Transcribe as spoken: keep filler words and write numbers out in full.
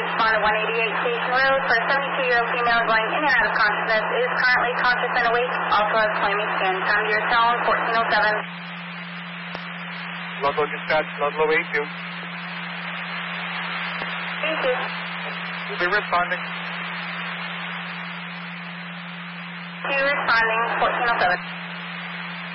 respond to one eighty-eight Station Road for a seventy-two-year-old female going in and out of consciousness, is currently conscious and awake, also has flaming skin. Come to your cell in fourteen oh seven. Ludlow dispatch, Ludlow eight two. eight two. We'll be responding. two responding, fourteen oh seven.